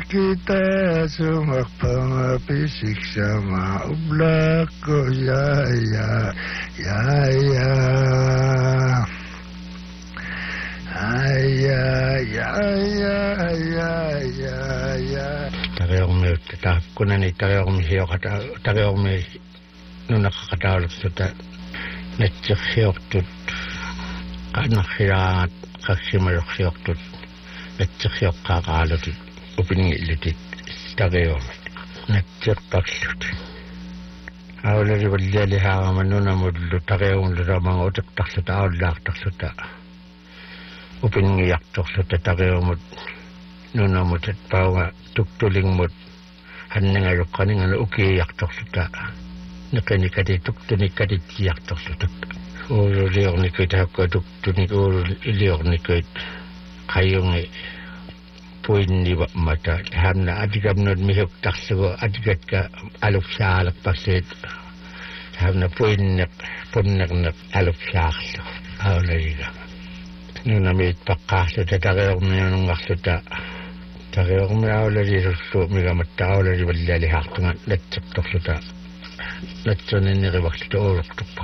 kita sumakpangapisik sama ublak ko ya Tareomme tätä kunani tareomme hiokata tareomme nunakakatauluk tätä netjä hioktut kannahia kaksimaluk hioktut netjä hiokkaa kaalutut upiningillitit tareomme netjä taklut Aulari valli haama nunamullu tareomme ramang otak takluta aulak takluta upiningiyaktakluta tareomme nunamut et paunga tuktulingmut hannengalukkaningan ukiyaktakluta nakanikati tuktunikati yaktakluta ulu liornikoit hakka tuktunik ulu liornikoit kayungi puinni mata hamna adikamnut mihuk taksugo adikatka alupsaalak pakseet hamna puinnak alupsaaklu aulariga nunamit pakkaasluta tareornunungarluta tareorme aulari russu migamatta aulari vallali haaqtunga latsaqtorluta latsanenerivaksluta uulurtuppa